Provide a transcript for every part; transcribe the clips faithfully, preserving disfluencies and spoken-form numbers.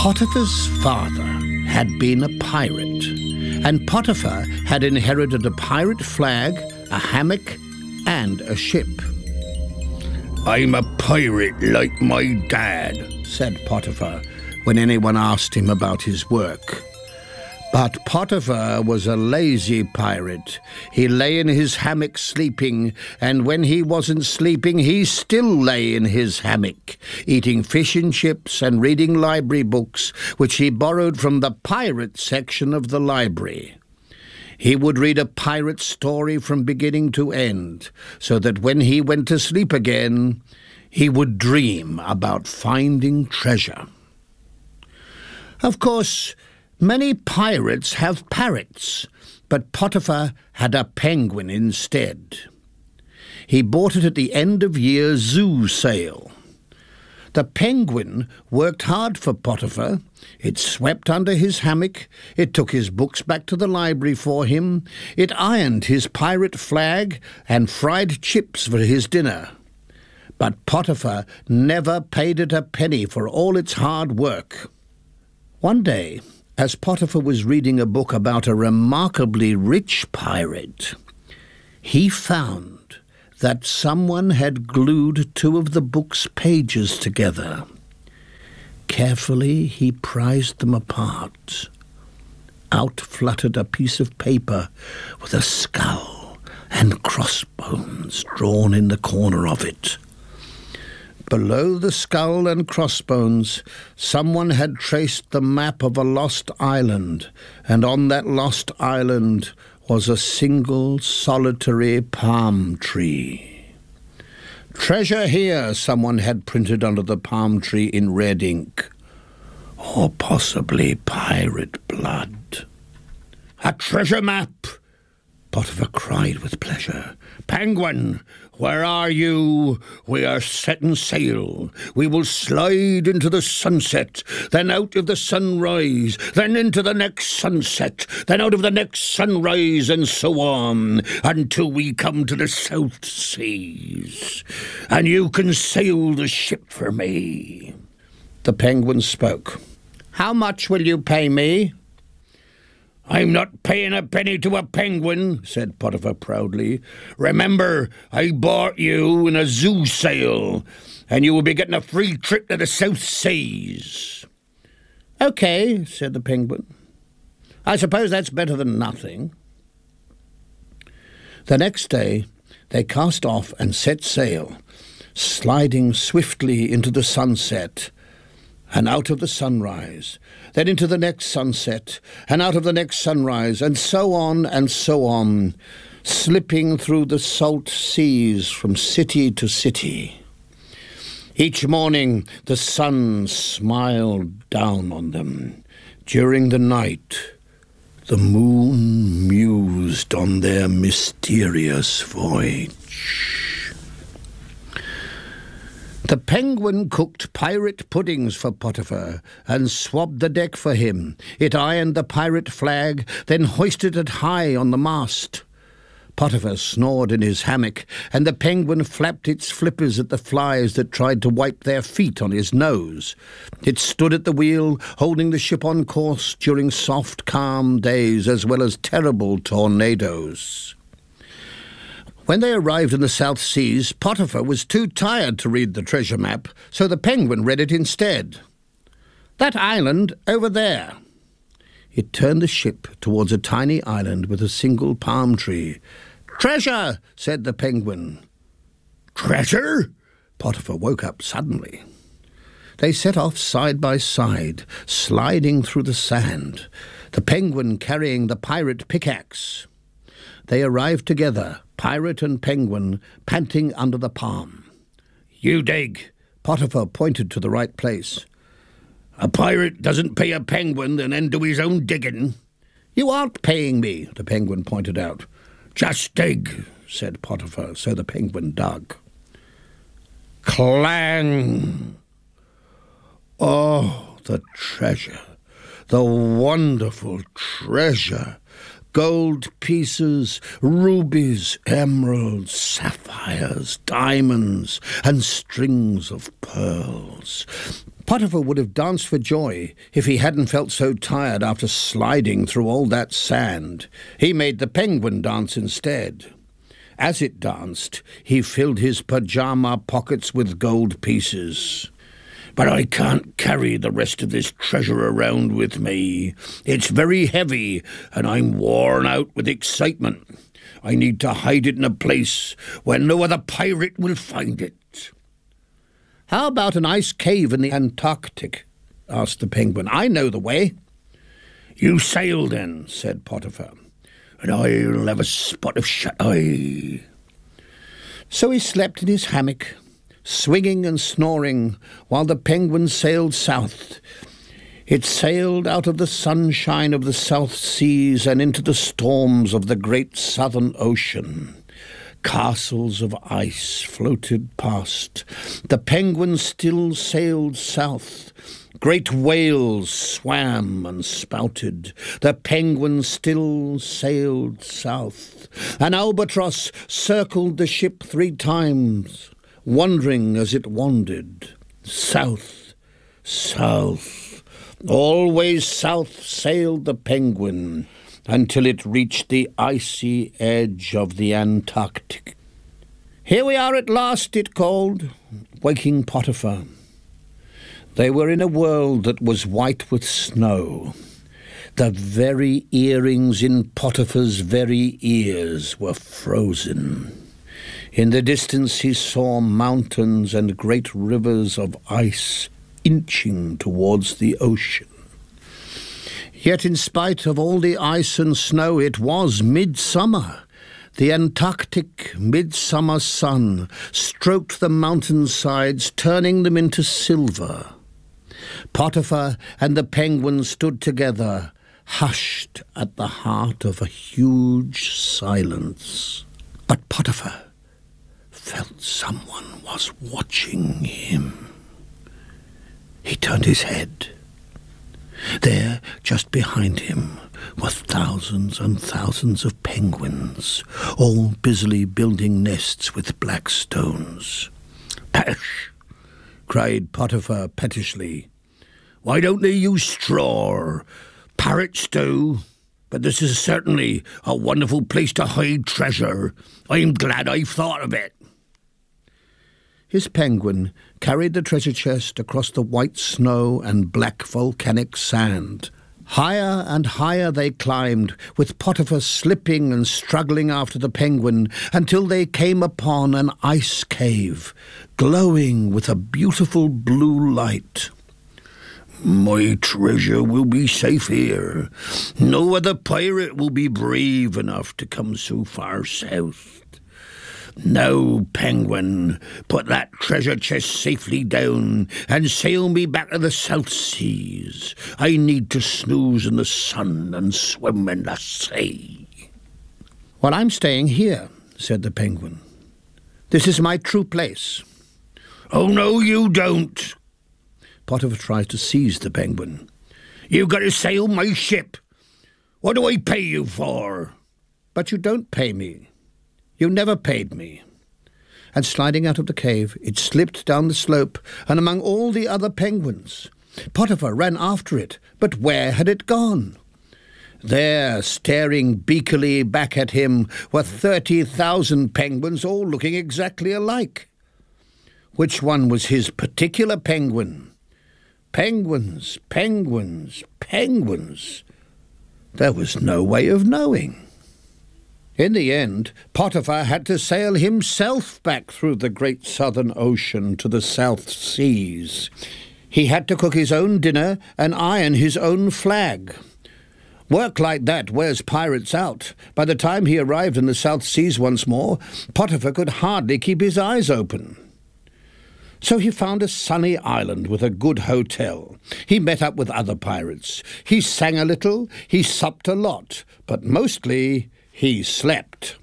Potiphar's father had been a pirate, and Potiphar had inherited a pirate flag, a hammock, and a ship. "I'm a pirate like my dad," said Potiphar when anyone asked him about his work. But Potiphar was a lazy pirate. He lay in his hammock sleeping, and when he wasn't sleeping, he still lay in his hammock, eating fish and chips and reading library books, which he borrowed from the pirate section of the library. He would read a pirate story from beginning to end, so that when he went to sleep again, he would dream about finding treasure. Of course, many pirates have parrots, but Potiphar had a penguin instead. He bought it at the end-of-year zoo sale. The penguin worked hard for Potiphar. It swept under his hammock, it took his books back to the library for him, it ironed his pirate flag and fried chips for his dinner. But Potiphar never paid it a penny for all its hard work. One day, as Potiphar was reading a book about a remarkably rich pirate, he found that someone had glued two of the book's pages together. Carefully, he prized them apart. Out fluttered a piece of paper with a skull and crossbones drawn in the corner of it. Below the skull and crossbones, someone had traced the map of a lost island, and on that lost island was a single solitary palm tree. "Treasure here," someone had printed under the palm tree in red ink. Or possibly pirate blood. "A treasure map!" Potiphar cried with pleasure. "Penguin, where are you? We are setting sail. We will slide into the sunset, then out of the sunrise, then into the next sunset, then out of the next sunrise, and so on, until we come to the South Seas. And you can sail the ship for me." The penguin spoke. "How much will you pay me?" "I'm not paying a penny to a penguin," said Potiphar proudly. "Remember, I bought you in a zoo sale, and you will be getting a free trip to the South Seas." "Okay," said the penguin. "I suppose that's better than nothing." The next day, they cast off and set sail, sliding swiftly into the sunset, and out of the sunrise, then into the next sunset, and out of the next sunrise, and so on and so on, slipping through the salt seas from city to city. Each morning the sun smiled down on them. During the night, the moon mused on their mysterious voyage. The penguin cooked pirate puddings for Potiphar and swabbed the deck for him. It ironed the pirate flag, then hoisted it high on the mast. Potiphar snored in his hammock, and the penguin flapped its flippers at the flies that tried to wipe their feet on his nose. It stood at the wheel, holding the ship on course during soft, calm days as well as terrible tornadoes. When they arrived in the South Seas, Potiphar was too tired to read the treasure map, so the penguin read it instead. "That island over there." It turned the ship towards a tiny island with a single palm tree. "Treasure," said the penguin. "Treasure?" Potiphar woke up suddenly. They set off side by side, sliding through the sand, the penguin carrying the pirate pickaxe. They arrived together, pirate and penguin, panting under the palm. "You dig." Potiphar pointed to the right place. "A pirate doesn't pay a penguin and then do his own digging." "You aren't paying me," the penguin pointed out. "Just dig," said Potiphar, so the penguin dug. Clang! Oh, the treasure, the wonderful treasure, Gold pieces, rubies, emeralds, sapphires, diamonds, and strings of pearls. Potiphar would have danced for joy if he hadn't felt so tired after sliding through all that sand. He made the penguin dance instead. As it danced, he filled his pyjama pockets with gold pieces. "But I can't carry the rest of this treasure around with me. It's very heavy, and I'm worn out with excitement. I need to hide it in a place where no other pirate will find it." "How about an ice cave in the Antarctic?" asked the penguin. "I know the way." "You sail then," said Potiphar, "and I'll have a spot of shut-eye." So he slept in his hammock, swinging and snoring, while the penguin sailed south. It sailed out of the sunshine of the South Seas and into the storms of the great Southern Ocean. Castles of ice floated past. The penguin still sailed south. Great whales swam and spouted. The penguin still sailed south. An albatross circled the ship three times, wandering as it wandered. South, south, always south sailed the penguin, until it reached the icy edge of the Antarctic. "Here we are at last," it called, waking Potiphar. They were in a world that was white with snow. The very earrings in Potiphar's very ears were frozen. In the distance he saw mountains and great rivers of ice inching towards the ocean. Yet in spite of all the ice and snow, it was midsummer. The Antarctic midsummer sun stroked the mountainsides, turning them into silver. Potiphar and the penguin stood together, hushed at the heart of a huge silence. But Potiphar felt someone was watching him. He turned his head. There, just behind him, were thousands and thousands of penguins, all busily building nests with black stones. "Ash!" cried Potiphar pettishly. "Why don't they use straw? Parrots do. But this is certainly a wonderful place to hide treasure. I'm glad I've thought of it." His penguin carried the treasure chest across the white snow and black volcanic sand. Higher and higher they climbed, with Potiphar slipping and struggling after the penguin, until they came upon an ice cave, glowing with a beautiful blue light. "My treasure will be safe here. No other pirate will be brave enough to come so far south. Now, penguin, put that treasure chest safely down and sail me back to the South Seas. I need to snooze in the sun and swim in the sea." "Well, I'm staying here," said the penguin. "This is my true place." "Oh, no, you don't." Potiphar tried to seize the penguin. "You've got to sail my ship. What do I pay you for?" "But you don't pay me. You never paid me." And sliding out of the cave, it slipped down the slope and among all the other penguins. Potiphar ran after it, but where had it gone? There, staring beakily back at him, were thirty thousand penguins, all looking exactly alike. Which one was his particular penguin? Penguins, penguins, penguins. There was no way of knowing. In the end, Potiphar had to sail himself back through the great Southern Ocean to the South Seas. He had to cook his own dinner and iron his own flag. Work like that wears pirates out. By the time he arrived in the South Seas once more, Potiphar could hardly keep his eyes open. So he found a sunny island with a good hotel. He met up with other pirates. He sang a little, he supped a lot, but mostly he slept.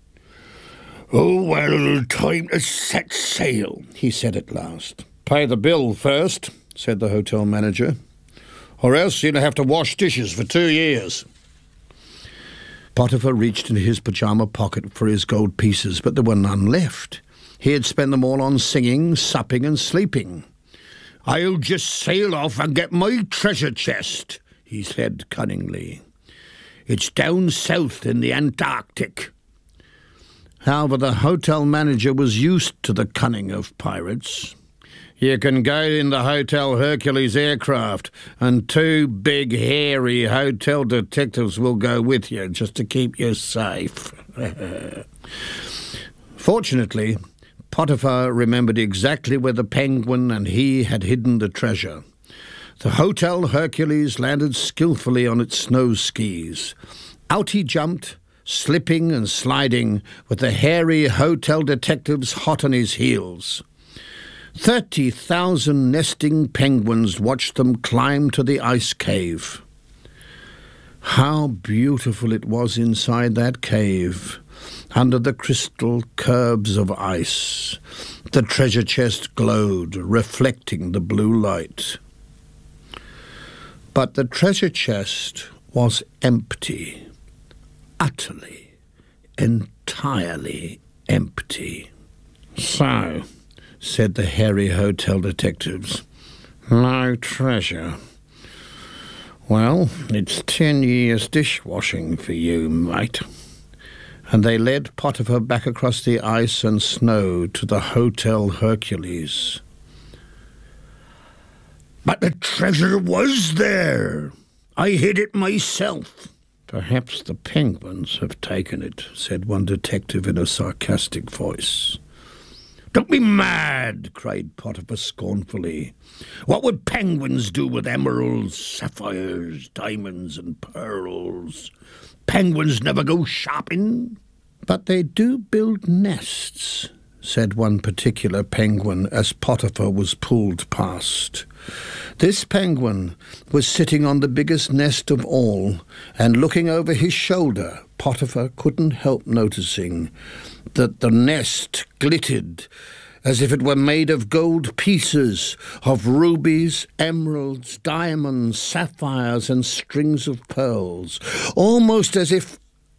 "Oh, well, time to set sail," he said at last. "Pay the bill first," said the hotel manager, "or else you'll have to wash dishes for two years." Potiphar reached into his pyjama pocket for his gold pieces, but there were none left. He had spent them all on singing, supping and sleeping. "I'll just sail off and get my treasure chest," he said cunningly. "It's down south in the Antarctic." However, the hotel manager was used to the cunning of pirates. "You can go in the Hotel Hercules aircraft, and two big, hairy hotel detectives will go with you just to keep you safe." Fortunately, Potiphar remembered exactly where the Penguin and he had hidden the treasure. The Hotel Hercules landed skillfully on its snow skis. Out he jumped, slipping and sliding, with the hairy hotel detectives hot on his heels. Thirty thousand nesting penguins watched them climb to the ice cave. How beautiful it was inside that cave, under the crystal curbs of ice. The treasure chest glowed, reflecting the blue light. But the treasure chest was empty, utterly, entirely empty. "So," said the hairy hotel detectives, "no treasure. Well, it's ten years dishwashing for you, mate." And they led Potiphar back across the ice and snow to the Hotel Hercules. "But the treasure was there. I hid it myself." "Perhaps the penguins have taken it," said one detective in a sarcastic voice. "Don't be mad," cried Potiphar scornfully. "What would penguins do with emeralds, sapphires, diamonds and pearls? Penguins never go shopping." "But they do build nests," said one particular penguin as Potiphar was pulled past. This penguin was sitting on the biggest nest of all, and looking over his shoulder, Potiphar couldn't help noticing that the nest glittered as if it were made of gold pieces, of rubies, emeralds, diamonds, sapphires, and strings of pearls, almost as if,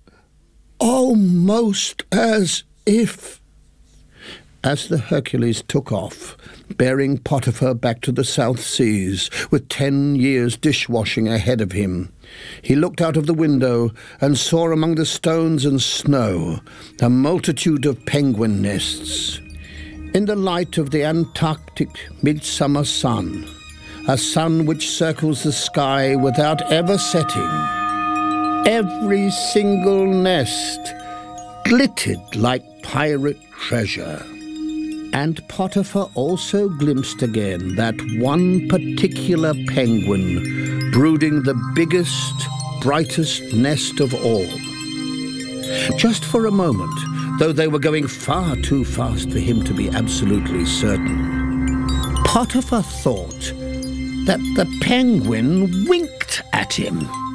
almost as if... As the Hercules took off, bearing Potiphar back to the South Seas, with ten years dishwashing ahead of him, he looked out of the window and saw among the stones and snow a multitude of penguin nests. In the light of the Antarctic midsummer sun, a sun which circles the sky without ever setting, every single nest glittered like pirate treasure. And Potiphar also glimpsed again that one particular penguin brooding the biggest, brightest nest of all. Just for a moment, though they were going far too fast for him to be absolutely certain, Potiphar thought that the penguin winked at him.